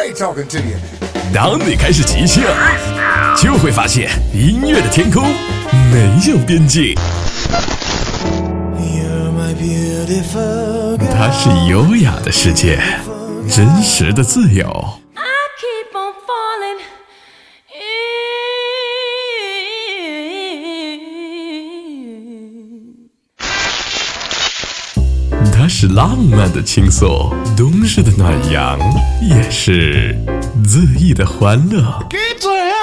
Great talking to you. 当你开始即兴，就会发现音乐的天空没有边境。它是优雅的世界，真实的自由。它是浪漫的倾诉，冬日的暖阳，也是恣意的欢乐。